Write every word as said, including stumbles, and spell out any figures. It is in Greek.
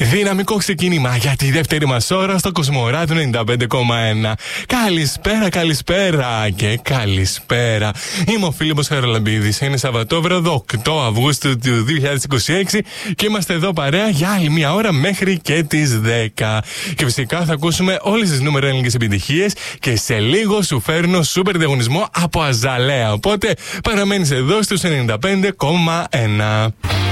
Δυναμικό ξεκίνημα για τη δεύτερη μας ώρα στο Κοσμοράδιο ενενήντα πέντε κόμμα ένα. Καλησπέρα, καλησπέρα και καλησπέρα. Είμαι ο Φίλιππος Χαραλαμπίδης. Είναι Σαββατόβραδο οκτώ Αυγούστου του δύο χιλιάδες είκοσι έξι και είμαστε εδώ παρέα για άλλη μια ώρα μέχρι και τις δέκα. Και φυσικά θα ακούσουμε όλες τις νούμερο ελληνικές επιτυχίες και σε λίγο σου φέρνω σούπερ διαγωνισμό από Αζαλέα. Οπότε παραμένεις εδώ στους ενενήντα πέντε κόμμα ένα.